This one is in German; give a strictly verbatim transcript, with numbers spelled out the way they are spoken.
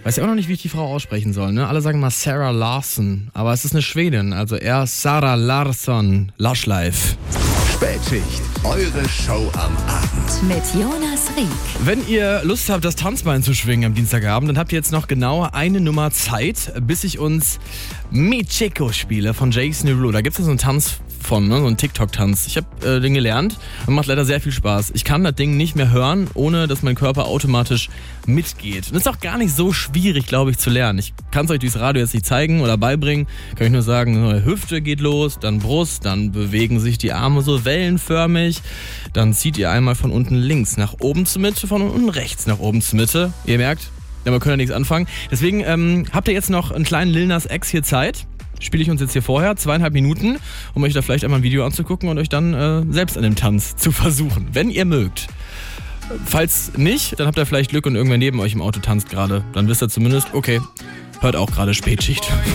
Weiß ja auch noch nicht, wie ich die Frau aussprechen soll, ne? Alle sagen mal Sarah Larsson, aber es ist eine Schwedin, also eher Sarah Larsson. Lush Life. Spätschicht, eure Show am Abend. Mit Jonas Rieck. Wenn ihr Lust habt, das Tanzbein zu schwingen am Dienstagabend, dann habt ihr jetzt noch genau eine Nummer Zeit, bis ich uns Mi Chico spiele von Jason Derulo. Da gibt es ja so einen Tanz von, ne? So einen TikTok-Tanz. Ich habe äh, den gelernt und macht leider sehr viel Spaß. Ich kann das Ding nicht mehr hören, ohne dass mein Körper automatisch mitgeht. Und das ist auch gar nicht so schwierig, glaube ich, zu lernen. Ich kann es euch durchs Radio jetzt nicht zeigen oder beibringen. Kann ich nur sagen, Hüfte geht los, dann Brust, dann bewegen sich die Arme so wellenförmig. Dann zieht ihr einmal von unten links nach oben zur Mitte, von unten rechts nach oben zur Mitte. Ihr merkt, damit können wir nichts anfangen. Deswegen ähm, habt ihr jetzt noch einen kleinen Lil Nas X hier Zeit. Spiele ich uns jetzt hier vorher, zweieinhalb Minuten, um euch da vielleicht einmal ein Video anzugucken und euch dann äh, selbst an dem Tanz zu versuchen, wenn ihr mögt. Falls nicht, dann habt ihr vielleicht Glück und irgendwer neben euch im Auto tanzt gerade. Dann wisst ihr zumindest, okay, hört auch gerade Spätschicht.